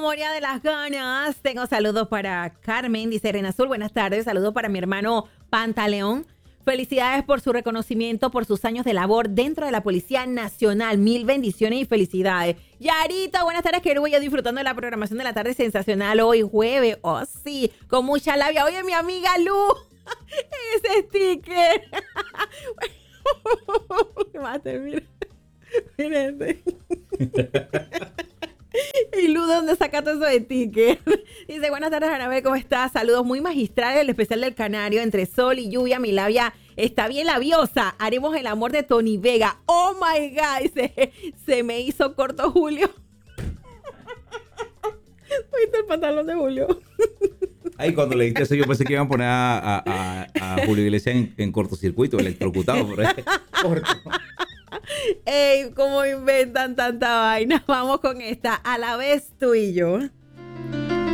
Moria de las Ganas. Tengo saludos para Carmen, dice Reina Azul. Buenas tardes. Saludos para mi hermano Pantaleón. Felicidades por su reconocimiento por sus años de labor dentro de la Policía Nacional. Mil bendiciones y felicidades. Yarita, buenas tardes, que voy disfrutando de la programación de la tarde sensacional hoy jueves. Oh, sí, con mucha labia. Oye, mi amiga Lu, ese sticker. Mate, mira. Mírate. Y Lu, ¿dónde sacaste esos stickers? Dice, buenas tardes, Anabel, ¿cómo estás? Saludos muy magistrales, el especial del Canario, entre sol y lluvia, mi labia está bien labiosa. Haremos el amor de Tony Vega. Oh my God, dice, se me hizo corto Julio. ¿Viste el pantalón de Julio? Ay, cuando leíste eso yo pensé que iban a poner a Julio Iglesias en cortocircuito, electrocutado por ahí. Corto. Ey, ¿cómo inventan tanta vaina? Vamos con esta, a la vez tú y yo.